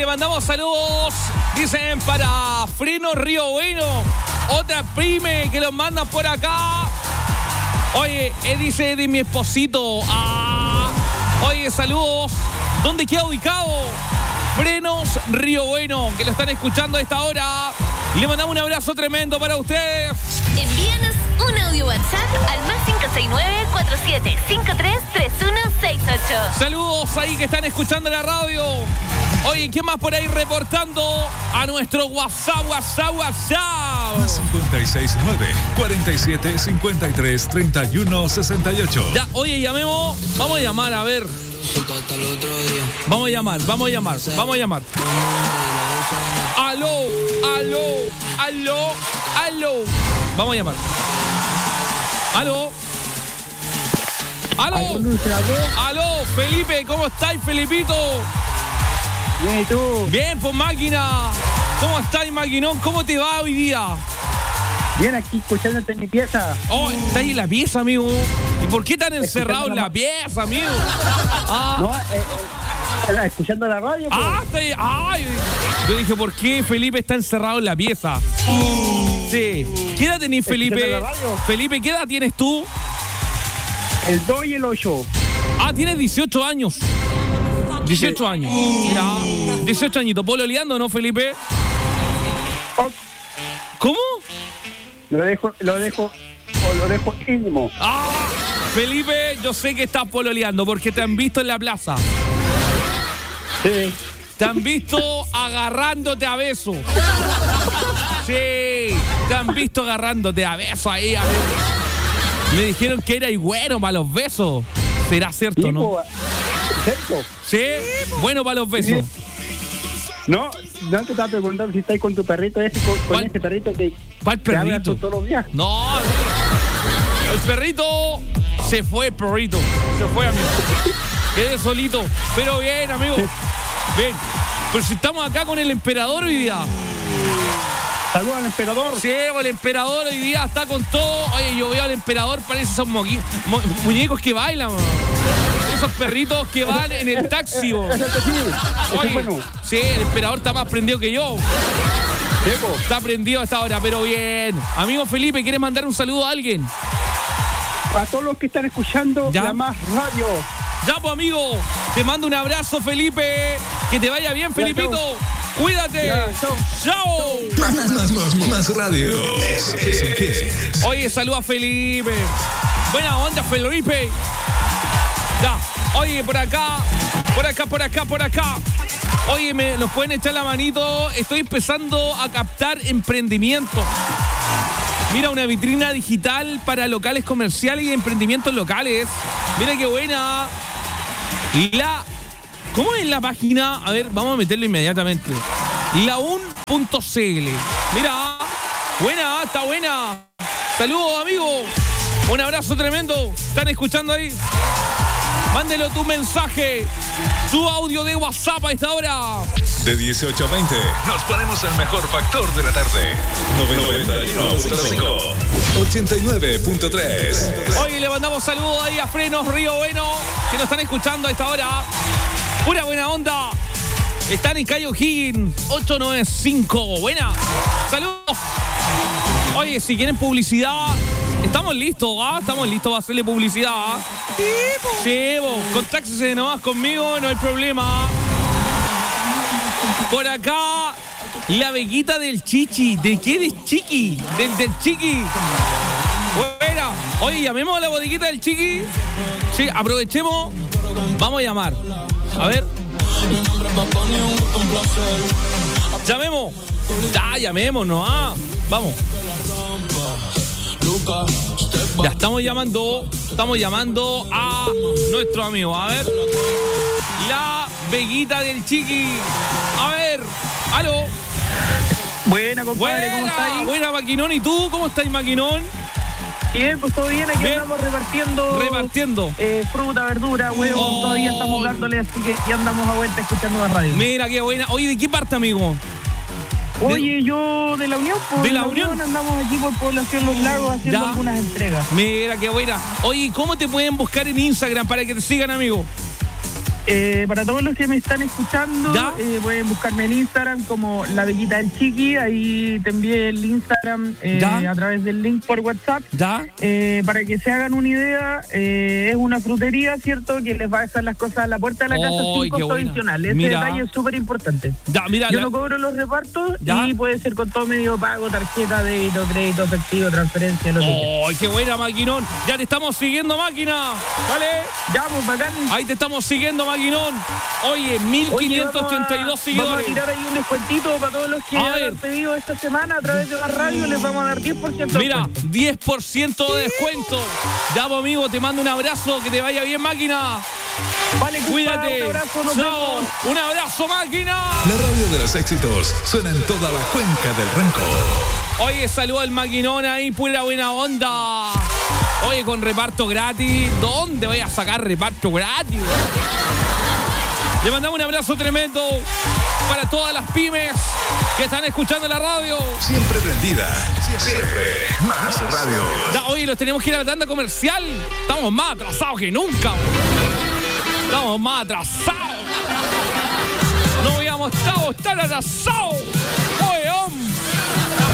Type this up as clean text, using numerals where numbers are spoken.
mandamos saludos, dicen, para Frenos Río Bueno, otra pyme que los mandan por acá. Oye, dice de mi esposito. Oye, saludos. ¿Dónde queda ubicado? Frenos Río Bueno, que lo están escuchando a esta hora. Le mandamos un abrazo tremendo para ustedes. Envíanos un audio WhatsApp al más 569-4753-3168. Saludos ahí que están escuchando la radio. Oye, ¿quién más por ahí reportando a nuestro WhatsApp? Más 569-4753-3168. Ya, oye, llamemos. Vamos a llamar, a ver. Vamos a llamar. Aló. Vamos a llamar. Aló, Felipe, ¿cómo estáis, Felipito? Bien, ¿y tú? Bien, pues máquina. ¿Cómo estáis, maquinón? ¿Cómo te va hoy día? Bien, aquí escuchándote en mi pieza. Oh, está ahí en la pieza, amigo. ¿Y por qué tan encerrado en la pieza, amigo? No, escuchando la radio. Pues. Está ahí. Ay, yo dije, ¿por qué Felipe está encerrado en la pieza? Sí. ¿Qué edad tenés, Felipe? Felipe, ¿qué edad tienes tú? El 2 y el 8. Tienes 18 años. 18 años. Mira, 18 añitos. ¿Pololeando, no, Felipe? ¿Cómo? Lo dejo íntimo. Felipe, yo sé que estás pololeando porque te han visto en la plaza. Sí. Te han visto agarrándote a besos. Sí, te han visto agarrándote a besos ahí, amigo. Me dijeron que eras bueno para los besos. ¿Será cierto, sí, no? ¿Cierto? ¿Sí? Bueno para los besos. Sí. No te estaba preguntando si estáis con tu perrito con este perrito que... ¿Cuál perrito? Todos los días. No, el perrito se fue, amigo. Quedé solito. Pero bien, amigo. Bien. Pero si estamos acá con el emperador hoy día. Saludos al emperador. Sí, el emperador hoy día está con todo. Oye, yo veo al emperador, parece esos muñecos que bailan, man. Esos perritos que van en el taxi. Oye, sí, el emperador está más prendido que yo. Está prendido a esta hora, pero bien. Amigo Felipe, ¿quieres mandar un saludo a alguien? A todos los que están escuchando ¿Ya? La Más Radio. Ya, pues, amigo, te mando un abrazo, Felipe. Que te vaya bien, Felipito. Cuídate. Chao. Más radio. Oye, saluda a Felipe. Buena onda, Felipe. Ya. Oye, por acá. Oye, nos pueden echar la manito. Estoy empezando a captar emprendimiento. Mira, una vitrina digital para locales comerciales y emprendimientos locales. Mira qué buena. ¿Cómo es la página? A ver, vamos a meterlo inmediatamente. laun.cl. Mira, buena, está buena. Saludos, amigo. Un abrazo tremendo. ¿Están escuchando ahí? Mándelo tu mensaje, tu audio de WhatsApp a esta hora. De 18 a 20, nos ponemos el mejor factor de la tarde. 91.5, 89.3. Hoy le mandamos saludos ahí a Frenos Río Bueno, que nos están escuchando a esta hora. Pura buena onda. Están en calle O'Higgins, 895. Buena. Saludos. Oye, si quieren publicidad, estamos listos, Estamos listos para hacerle publicidad, Sí, contáctese nomás conmigo, no hay problema. Por acá, la veguita del Chichi. ¿De qué del Chiqui? Del Chiqui. Buena. Oye, llamemos a la bodeguita del Chiqui. Sí, aprovechemos. Vamos a llamar. A ver. Llamemos. Ya, llamémonos, Vamos. Ya estamos llamando a nuestro amigo. A ver. La veguita del Chiqui. A ver. Aló. Buena, compadre, ¿cómo estás? Buena, Maquinón. ¿Y tú? ¿Cómo estás, Maquinón? Bien, pues todo bien, aquí andamos repartiendo fruta, verdura, huevos, todavía estamos dándole, así que ya andamos a vuelta escuchando la radio. Mira, qué buena. Oye, ¿de qué parte, amigo? Oye, yo de la Unión, pues. ¿De la Unión? Andamos aquí por Población Los Lagos haciendo algunas entregas. Mira, qué buena. Oye, ¿cómo te pueden buscar en Instagram para que te sigan, amigo? Para todos los que me están escuchando, pueden buscarme en Instagram como La Bellita del Chiqui. Ahí te envié el Instagram a través del link por WhatsApp. Para que se hagan una idea, es una frutería, ¿cierto? Que les va a dejar las cosas a la puerta de la casa sin costo adicional. Ese detalle es súper importante. Yo no cobro los repartos y puede ser con todo medio pago, tarjeta, débito, crédito, efectivo, transferencia, lo que sea. ¡Ay, qué buena, maquinón! Ya te estamos siguiendo, máquina. ¿Vale? Ya, pues, bacán. Ahí te estamos siguiendo, maquinón. Oye, 1532 seguidores. Vamos a tirar ahí un descuentito para todos los que hayan pedido esta semana a través de la radio. Les vamos a dar 10%. Mira, 10% de descuento. Ya, pues, amigo, te mando un abrazo. Que te vaya bien, máquina. Vale, cuídate. Un abrazo, Chao. Un abrazo, máquina. La radio de los éxitos suena en toda la cuenca del Renco. Oye, saluda al maquinón ahí, pura buena onda. Oye, con reparto gratis. ¿Dónde voy a sacar reparto gratis? Le mandamos un abrazo tremendo para todas las pymes que están escuchando la radio. Siempre prendida. Siempre más radio. Ya, oye, los tenemos que ir a la tanda comercial. Estamos más atrasados que nunca. Estamos más atrasados. No habíamos estado tan atrasados.